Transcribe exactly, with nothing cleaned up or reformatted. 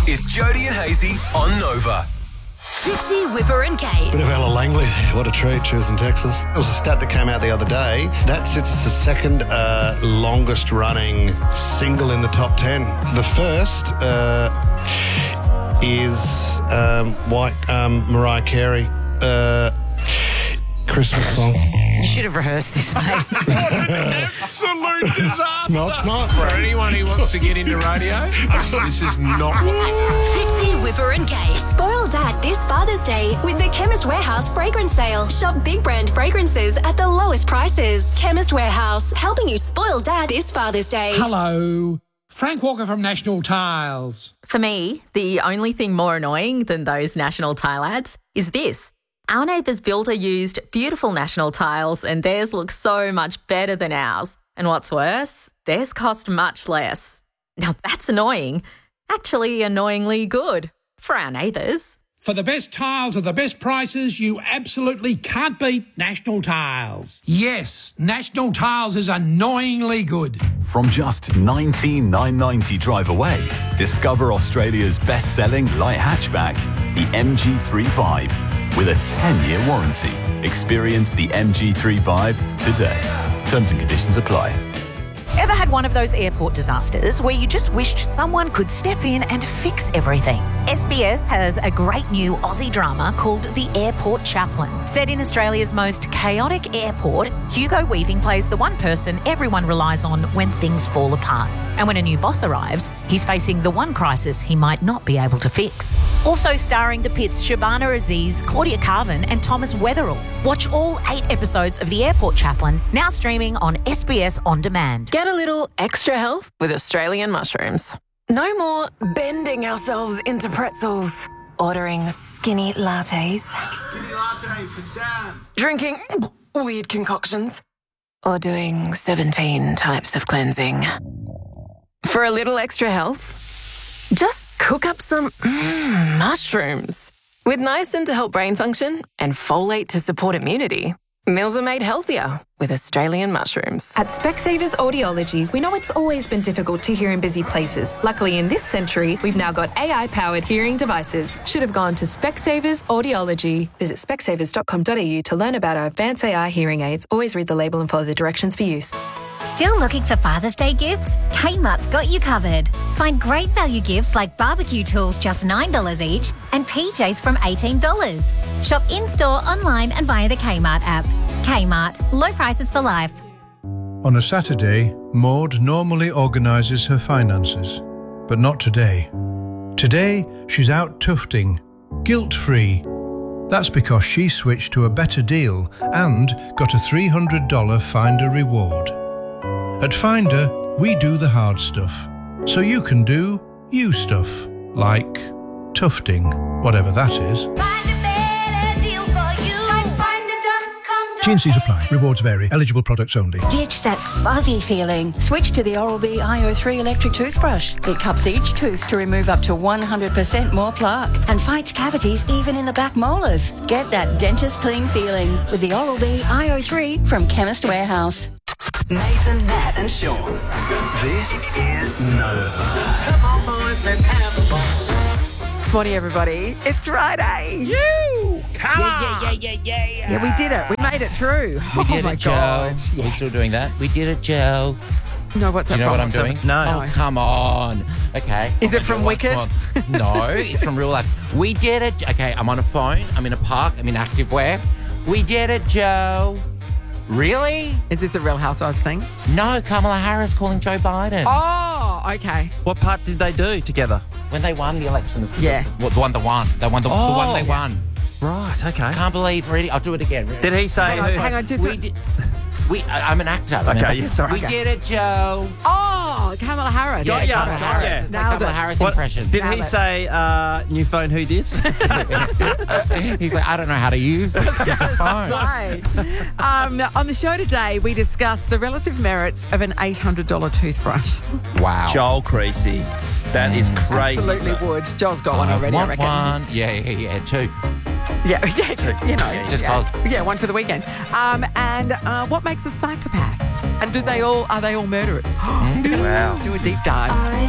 is Jody and Hazy on Nova. Fitzy, Whipper and Kate. Bit of Ella Langley there. What a treat. She was in Texas. There was a stat that came out the other day. That's it's the second uh, longest running single in the top ten. The first uh, is um, White um, Mariah Carey. Uh, Christmas song. You should have rehearsed this, mate. What an absolute disaster. No, it's not. For anyone who wants to get into radio, this is not what... Fitzy, Whipper and Kate. Spoil Dad this Father's Day with the Chemist Warehouse fragrance sale. Shop big brand fragrances at the lowest prices. Chemist Warehouse, helping you spoil Dad this Father's Day. Hello. Frank Walker from National Tiles. For me, the only thing more annoying than those National Tile ads is this. Our neighbour's builder used beautiful National Tiles and theirs looks so much better than ours. And what's worse, theirs cost much less. Now that's annoying. Actually annoyingly good for our neighbours. For the best tiles at the best prices, you absolutely can't beat National Tiles. Yes, National Tiles is annoyingly good. From just nineteen thousand nine hundred ninety drive away, discover Australia's best-selling light hatchback, the M G three Vibe, with a ten-year warranty. Experience the M G three Vibe today. Terms and conditions apply. Ever had one of those airport disasters where you just wished someone could step in and fix everything? S B S has a great new Aussie drama called The Airport Chaplain. Set in Australia's most chaotic airport, Hugo Weaving plays the one person everyone relies on when things fall apart. And when a new boss arrives, he's facing the one crisis he might not be able to fix. Also starring the Pitts Shabana Aziz, Claudia Carvin and Thomas Weatherall. Watch all eight episodes of The Airport Chaplain, now streaming on S B S On Demand. Get a little extra health with Australian mushrooms. No more bending ourselves into pretzels, ordering skinny lattes, Skinny latte for Sam. drinking weird concoctions, or doing seventeen types of cleansing. For a little extra health, just cook up some mm, mushrooms. With niacin to help brain function and folate to support immunity, meals are made healthier with Australian mushrooms. At Specsavers Audiology, we know it's always been difficult to hear in busy places. Luckily, in this century, we've now got A I-powered hearing devices. Should have gone to Specsavers Audiology. Visit specsavers dot com dot a u to learn about our advanced A I hearing aids. Always read the label and follow the directions for use. Still looking for Father's Day gifts? Kmart's got you covered. Find great value gifts like barbecue tools just nine dollars each and P Js from eighteen dollars. Shop in-store, online and via the Kmart app. Kmart. Low prices for life. On a Saturday, Maud normally organises her finances, but not today. Today, she's out tufting, guilt-free. That's because she switched to a better deal and got a three hundred dollars Finder reward. At Finder, we do the hard stuff, so you can do you stuff, like tufting, whatever that is. G and C's apply. Rewards vary. Eligible products only. Ditch that fuzzy feeling. Switch to the Oral-B I O three electric toothbrush. It cups each tooth to remove up to one hundred percent more plaque and fights cavities even in the back molars. Get that dentist clean feeling with the Oral-B I O three from Chemist Warehouse. Nathan, Nat and Sean. This is Nova. Come on, boys, let's have a ball. Morning, everybody. It's Friday. You! Come yeah, on! Yeah, yeah, yeah, yeah. Yeah, we did it. We made it through. We oh, did my it, Joe. God. Yes. We're Yes. still doing that. We did it, Joe. No, what's Do that you know from? what I'm doing? No. Oh, come on. Okay. Is I'm it from gonna do Wicked? one. No, it's from real life. We did it. Okay, I'm on a phone. I'm in a park. I'm in activewear. We did it, Joe. Really? Is this a Real Housewives thing? No, Kamala Harris calling Joe Biden. Oh, okay. What part did they do together? When they won the election. Yeah. The, the one they won. They won the, Oh. the one they won. Right, okay. I can't believe really. I'll do it again. Did he say... Hang on, who- hang on just We did, we, I, I'm an actor. Okay, remember? yeah, sorry. We Okay. did it, Joe. Oh, Kamala Harris. Got ya, Kamala got Harris. ya. It's Nailed Kamala it. Harris What- impression. Did Nailed he it. say, uh, new phone, who dis? He's like, I don't know how to use it. It's a phone. Right. um, on the show today, we discuss the relative merits of an eight hundred dollars toothbrush. Wow. Joel Creasy. That is crazy. Absolutely stuff. would. Joel's got one I already, I want reckon. one. Yeah, yeah, yeah, two. Yeah, yeah, just, you know. Just yeah. 'cause. Yeah, one for the weekend. Um, and uh, what makes a psychopath? And do they all, are they all murderers? Wow. Do a deep dive.